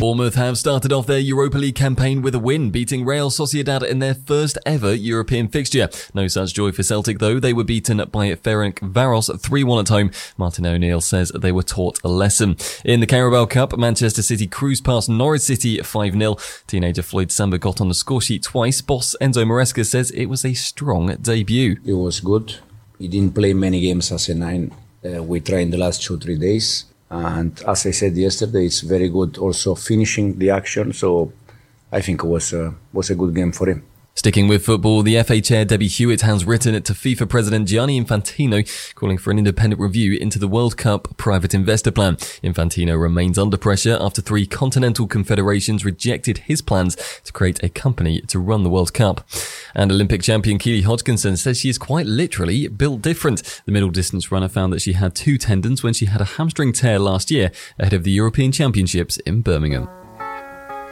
Bournemouth have started off their Europa League campaign with a win, beating Real Sociedad in their first ever European fixture. No such joy for Celtic though. They were beaten by Ferencváros 3-1 at home. Martin O'Neill says they were taught a lesson. In the Carabao Cup, Manchester City cruised past Norwich City 5-0. Teenager Floyd Samba got on the scoresheet twice. Boss Enzo Maresca says it was a strong debut. It was good. He didn't play many games as a 9. We tried in the last 2-3 days. And as I said yesterday, it's very good also finishing the action. So I think it was a good game for him. Sticking with football, the FA chair Debbie Hewitt has written to FIFA President Gianni Infantino calling for an independent review into the World Cup private investor plan. Infantino remains under pressure after 3 continental confederations rejected his plans to create a company to run the World Cup. And Olympic champion Keely Hodgkinson says she is quite literally built different. The middle distance runner found that she had 2 tendons when she had a hamstring tear last year ahead of the European Championships in Birmingham.